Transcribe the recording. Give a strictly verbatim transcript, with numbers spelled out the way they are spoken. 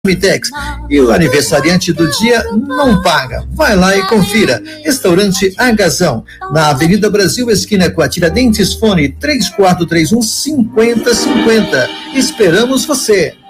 Mitex. E o aniversariante do dia não paga. Vai lá e confira. Restaurante Agazão, na Avenida Brasil, esquina com a Tiradentes, fone três quatro três um, cinquenta cinquenta. Esperamos você.